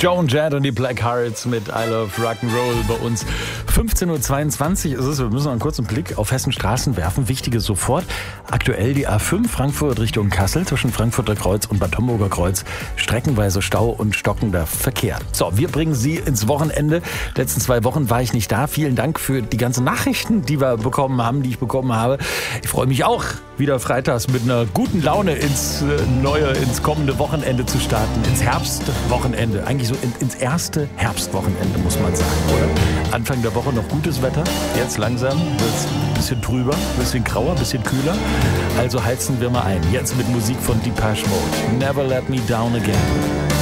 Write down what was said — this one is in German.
Joan Jett und die Black Hearts mit I Love Rock'n'Roll bei uns. 15.22 Uhr ist es. Wir müssen einen kurzen Blick auf Hessens Straßen werfen. Wichtiges sofort. Aktuell die A5 Frankfurt Richtung Kassel zwischen Frankfurter Kreuz und Bad Homburger Kreuz. Streckenweise Stau und stockender Verkehr. So, wir bringen Sie ins Wochenende. Die letzten 2 Wochen war ich nicht da. Vielen Dank für die ganzen Nachrichten, die wir bekommen haben, die ich bekommen habe. Ich freue mich auch, wieder freitags mit einer guten Laune ins kommende Wochenende zu starten. Ins Herbstwochenende. Eigentlich so ins erste Herbstwochenende, muss man sagen, oder? Anfang der Woche noch gutes Wetter. Jetzt langsam wird es ein bisschen trüber, ein bisschen grauer, ein bisschen kühler. Also heizen wir mal ein. Jetzt mit Musik von Depeche Mode. Never Let Me Down Again.